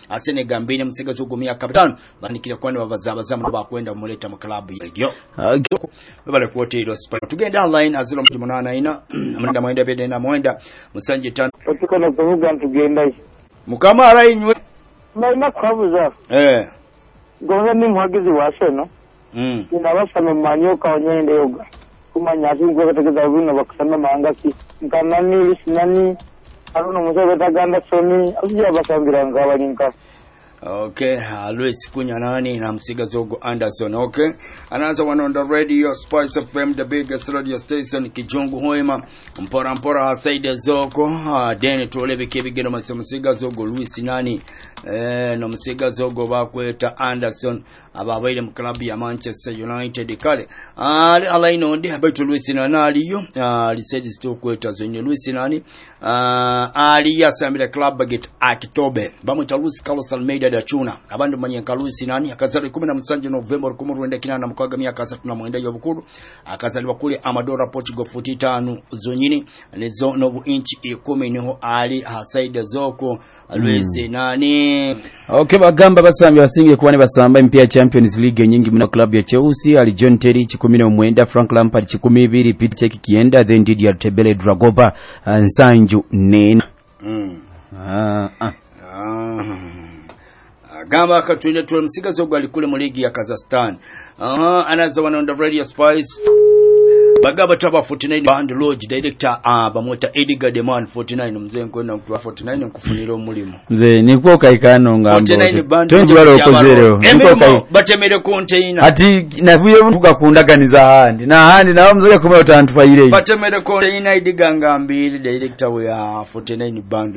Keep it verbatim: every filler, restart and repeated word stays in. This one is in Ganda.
asene gambine musiga zugumia kapitano banikira kwani babazabaza mu bakwenda muleta mu club yo bale kuotero sport tugenda online aziro mu munana ina amanda mwenda bede na mwenda musanje tano tukana kuvuga ntugenda mukama arayinywe na kwabuza eh gonga ni muhagizi waseno mm ndabasana manyoka onyende yoga kumanya azungu bategeza bino bakusana mangaki nkanani sinani aruno musobe taganda soni azija basambira ngabanyinka. Okay, Louis Kunyanani na Msiga Zogo Anderson. Okay, anaanza one on the radio Spice F M, the biggest radio station Kijungu Hoima mpora mpora Saida Zogo uh, Deni Tolebe Kebigeno Msiga Zogo Louis nani eh no Msiga Zogo bakweta Anderson ababaile mu club ya Manchester United kale ali uh, alaino ndi abetu Louis nani aliyo ali uh, said sto kweta zonyo Louis nani uh, ali yasamira club baget Akitobe bamwita Louis Carlos Almeida da chuna abandu manyenka Louis nani akazali kumi na musanju November kumi rwenda kinana mukaga myaka asatu na mwenda yobukuru akazaliwa kule Amadora Portugal futi tano zonyini nezo no inchi ikumi niho ali hasaida zoko Louis mm. nani. Okay, bagamba basambi basinge kuwane basamba mpia Champions League nyingi mna club ya Chelsea ali John Terry chikumi na mwenda Frank Lampard chikumi bibiri Pete Cech kienda then Didier Tebele Dragoba Nsanju nena mm. ah ah gamba katwinde tu Msiga Zogo alikule mu ligi ya Kazakhstan. Aha, anaza wana on the radio Spice. Bagaba taba forty-nine band lodge director ah bamweta Edgar Deman forty-nine mzee kwenda ku forty-nine nkufunira omulimo. Mzee niko kaikano ngambo. forty-nine band twenty balo okozero. Niko kai batemere container. Ati nabuye butuka kundaganiza handi. Na handi na mzee kuma utantufa ile. Batemere container Edgar ngambiri director we forty-nine band